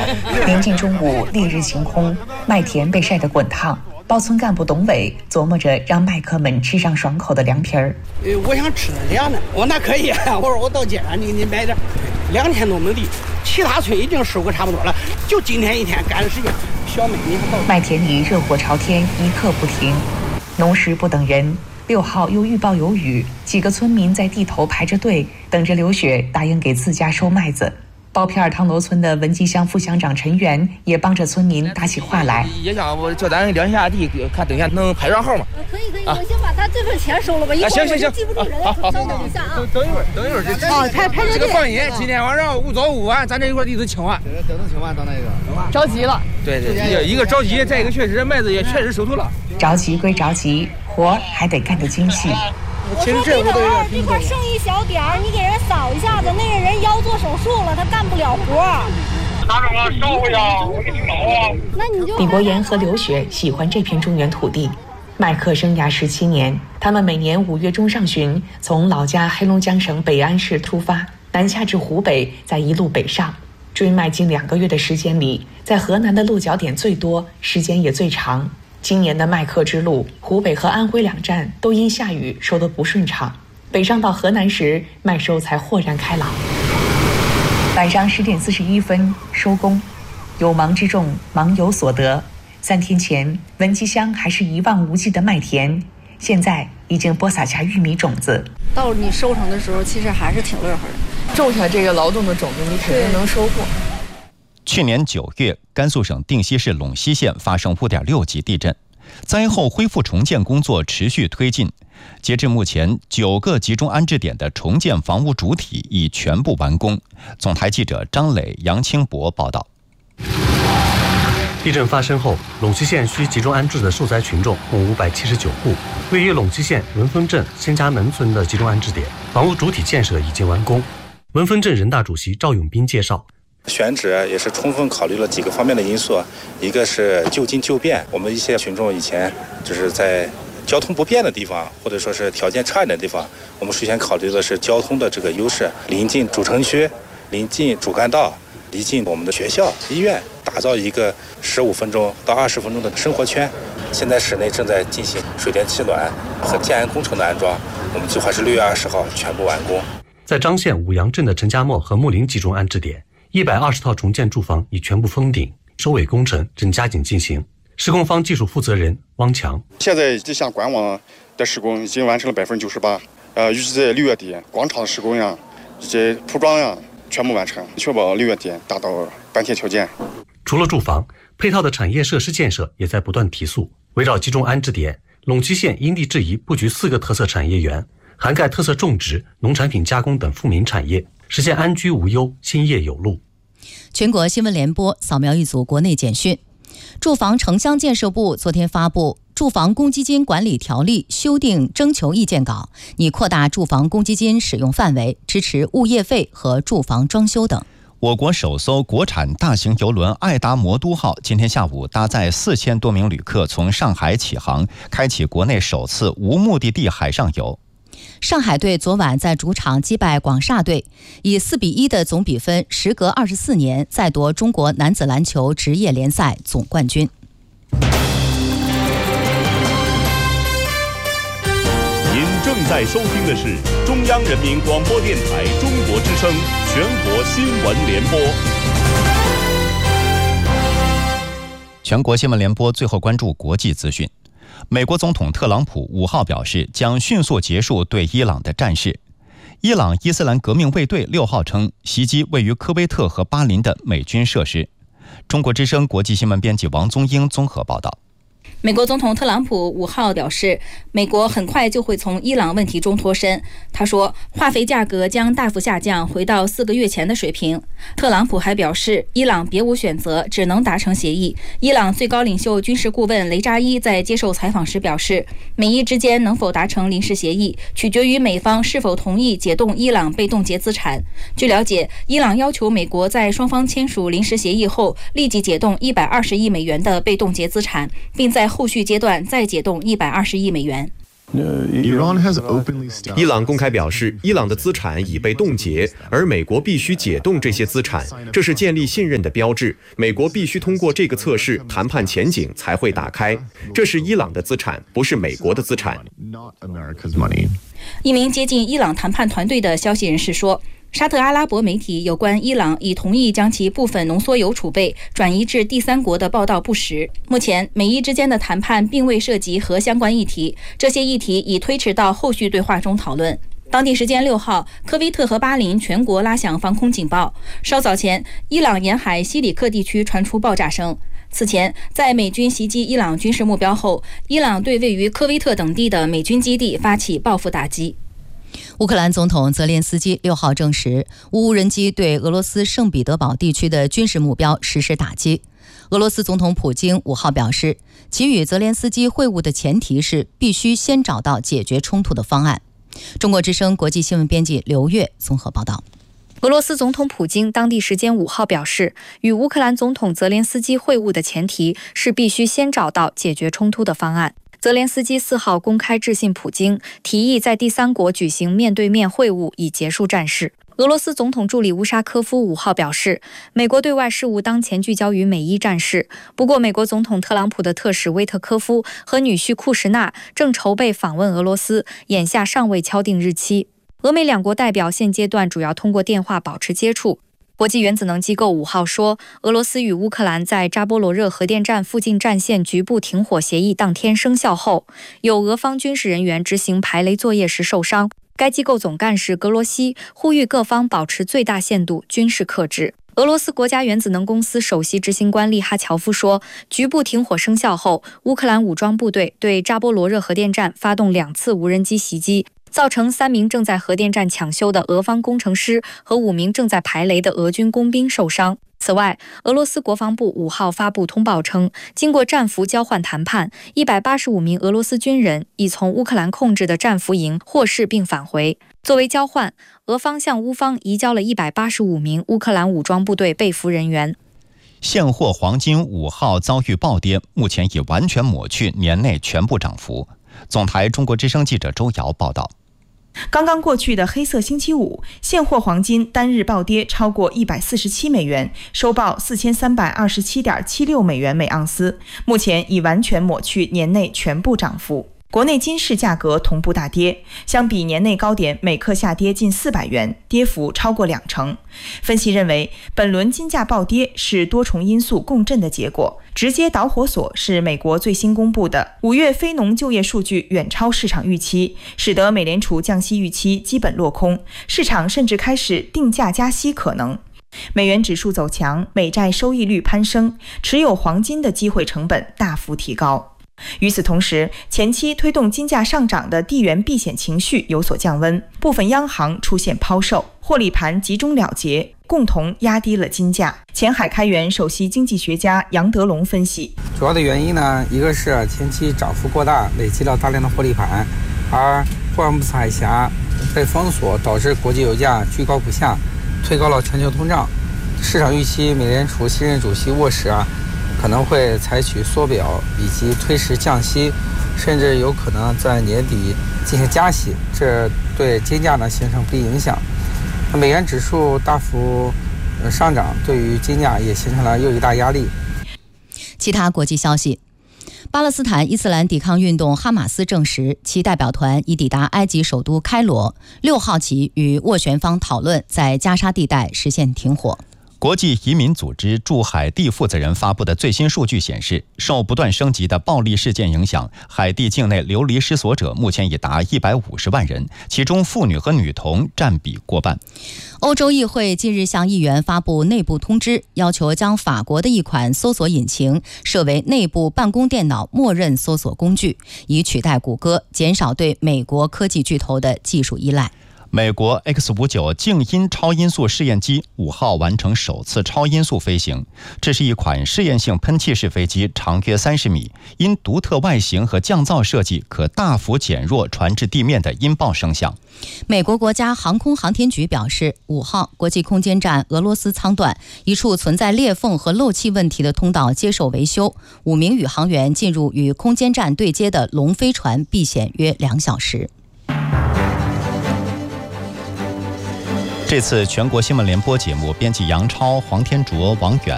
临近中午，烈日晴空，麦田被晒得滚烫。包村干部董伟琢磨着让麦客们吃上爽口的凉皮儿。 我想吃凉的，我那可以。我说我到街上你买点，2天都没地，其他村已经收个差不多了，就今天一天赶的时间。小妹你到麦田里热火朝天，一刻不停。农时不等人，6号又预报有雨，几个村民在地头排着队，等着刘雪答应给自家收麦子。包片儿汤楼村的文集乡副乡长陈元也帮着村民打起话来。 也想我叫咱量一下地，看等一下能排上号吗？ 可以，我先把他这份钱收了吧。 行， 记不住人了。 好， 等一下啊。 等一会儿。 排着队。 这个放心，今天晚上误早误晚，咱这一块地都清完。 等清完到那个。 着急了。 对，一个着急，再一个确实麦子也确实收透了。 着急归着急，活还得干得精细。 我说这块剩一小点儿，你给人扫一下子。那个人腰做手术了，他干不了活。 拿着我烧一下，我给你挠啊。 那你就。 李国岩和刘雪喜欢这片中原土地，麦客生涯17年，他们每年5月中上旬从老家黑龙江省北安市出发，南下至湖北，再一路北上，追麦近2个月的时间里，在河南的落脚点最多，时间也最长。今年的麦客之路，湖北和安徽2站都因下雨收得不顺畅，北上到河南时，麦收才豁然开朗。晚上10点41分收工，有忙之众，忙有所得。3天前，文集乡还是一望无际的麦田，现在已经播撒下玉米种子。 到你收成的时候，其实还是挺乐呵的。 种下这个劳动的种子，你肯定能收获。 去年9月，甘肃省定西市陇西县发生5.6级地震，灾后恢复重建工作持续推进。截至目前，9个集中安置点的重建房屋主体已全部完工。总台记者张磊、杨清博报道。 地震发生后，陇西县需集中安置的受灾群众共579户。位于陇西县文峰镇仙家门村的集中安置点，房屋主体建设已经完工。文峰镇人大主席赵永斌介绍。 选址也是充分考虑了几个方面的因素，一个是就近就便，我们一些群众以前就是在交通不便的地方，或者说是条件差一点的地方，我们首先考虑的是交通的这个优势，临近主城区，临近主干道，临近我们的学校、医院，打造一个15分钟到20分钟的生活圈。现在市内正在进行水电气暖和建安工程的安装，我们计划是6月20号全部完工。 在张县五杨镇的陈家磨和木林集中安置点，120套重建住房已全部封顶，收尾工程正加紧进行。施工方技术负责人汪强， 现在这项管网的施工已经完成了98%，预计在6月底广场的施工呀，以及铺装呀全部完成，确保6月底达到搬迁条件。 除了住房，配套的产业设施建设也在不断提速。围绕集中安置点，陇西县因地制宜布局4个特色产业园，涵盖特色种植、农产品加工等富民产业，实现安居无忧、兴业有路。 全国新闻联播扫描一组国内简讯。住房城乡建设部昨天发布《住房公积金管理条例》修订征求意见稿，拟扩大住房公积金使用范围，支持物业费和住房装修等。 我国首艘国产大型邮轮爱达魔都号今天下午搭载4000多名旅客从上海起航，开启国内首次无目的地海上游。 上海队昨晚在主场击败广厦队，以4-1的总比分，时隔24年再夺中国男子篮球职业联赛总冠军。 您正在收听的是中央人民广播电台中国之声全国新闻联播。 全国新闻联播最后关注国际资讯。美国总统特朗普5号表示，将迅速结束对伊朗的战事。伊朗伊斯兰革命卫队6号称，袭击位于科威特和巴林的美军设施。中国之声国际新闻编辑王宗英综合报道。 美国总统特朗普5号表示，美国很快就会从伊朗问题中脱身。他说，化肥价格将大幅下降，回到4个月前的水平。特朗普还表示，伊朗别无选择，只能达成协议。伊朗最高领袖军事顾问雷扎伊在接受采访时表示，美伊之间能否达成临时协议，取决于美方是否同意解冻伊朗被冻结资产。据了解，伊朗要求美国在双方签署临时协议后，立即解冻$120亿的被冻结资产，并在后续阶段再解冻$120亿。 伊朗公开表示，伊朗的资产已被冻结，而美国必须解冻这些资产，这是建立信任的标志。美国必须通过这个测试，谈判前景才会打开。这是伊朗的资产，不是美国的资产。 一名接近伊朗谈判团队的消息人士说，沙特阿拉伯媒体有关伊朗已同意将其部分浓缩铀储备转移至第三国的报道不实。目前，美伊之间的谈判并未涉及核相关议题，这些议题已推迟到后续对话中讨论。当地时间6号，科威特和巴林全国拉响防空警报。稍早前，伊朗沿海西里克地区传出爆炸声。此前，在美军袭击伊朗军事目标后，伊朗对位于科威特等地的美军基地发起报复打击。 乌克兰总统泽连斯基6号证实，无人机对俄罗斯圣彼得堡地区的军事目标实施打击。俄罗斯总统普京5号表示，其与泽连斯基会晤的前提是必须先找到解决冲突的方案。中国之声国际新闻编辑刘月综合报道。 俄罗斯总统普京当地时间5号表示，与乌克兰总统泽连斯基会晤的前提是必须先找到解决冲突的方案。泽连斯基4号公开致信普京，提议在第三国举行面对面会晤以结束战事。俄罗斯总统助理乌沙科夫5号表示，美国对外事务当前聚焦于美伊战事。不过，美国总统特朗普的特使威特科夫和女婿库什纳正筹备访问俄罗斯，眼下尚未敲定日期。俄美两国代表现阶段主要通过电话保持接触。国际原子能机构5号说，俄罗斯与乌克兰在扎波罗热核电站附近战线局部停火协议当天生效后，有俄方军事人员执行排雷作业时受伤。该机构总干事格罗西呼吁各方保持最大限度军事克制。俄罗斯国家原子能公司首席执行官利哈乔夫说，局部停火生效后，乌克兰武装部队对扎波罗热核电站发动2次无人机袭击，造成3名正在核电站抢修的俄方工程师和5名正在排雷的俄军工兵受伤。此外，俄罗斯国防部5号发布通报称，经过战俘交换谈判，185名俄罗斯军人已从乌克兰控制的战俘营获释并返回。作为交换，俄方向乌方移交了185名乌克兰武装部队被俘人员。 现货黄金5号遭遇暴跌，目前已完全抹去年内全部涨幅。总台中国之声记者周瑶报道。 刚刚过去的黑色星期五，现货黄金单日暴跌超过147美元，收报4327.76美元每盎司，目前已完全抹去年内全部涨幅。国内金市价格同步大跌，相比年内高点每克下跌近400元，跌幅超过20%。分析认为，本轮金价暴跌是多重因素共振的结果，直接导火索是美国最新公布的5月非农就业数据远超市场预期，使得美联储降息预期基本落空，市场甚至开始定价加息可能。美元指数走强，美债收益率攀升，持有黄金的机会成本大幅提高。与此同时，前期推动金价上涨的地缘避险情绪有所降温，部分央行出现抛售，获利盘集中了结，共同压低了金价。前海开源首席经济学家杨德龙分析， 主要的原因呢，一个是前期涨幅过大，累积了大量的获利盘，而霍尔木兹海峡被封锁，导致国际油价居高不下，推高了全球通胀。市场预期美联储新任主席沃什可能会采取缩表以及推迟降息，甚至有可能在年底进行加息，这对金价呢形成不利影响。美元指数大幅上涨，对于金价也形成了又一大压力。 其他国际消息，巴勒斯坦伊斯兰抵抗运动哈马斯证实，其代表团已抵达埃及首都开罗，6号起与斡旋方讨论在加沙地带实现停火。 国际移民组织驻海地负责人发布的最新数据显示，受不断升级的暴力事件影响，海地境内流离失所者目前已达150万人，其中妇女和女童占比过半。 欧洲议会近日向议员发布内部通知，要求将法国的一款搜索引擎设为内部办公电脑默认搜索工具，以取代谷歌，减少对美国科技巨头的技术依赖。 美国 X-59静音超音速试验机5号完成首次超音速飞行。这是一款试验性喷气式飞机，长约30米，因独特外形和降噪设计，可大幅减弱传至地面的音爆声响。 美国国家航空航天局表示，5号国际空间站俄罗斯舱段一处存在裂缝和漏气问题的通道接受维修，5名宇航员进入与空间站对接的龙飞船避险约2小时。这次全国新闻联播节目，编辑杨超、黄天卓、王远。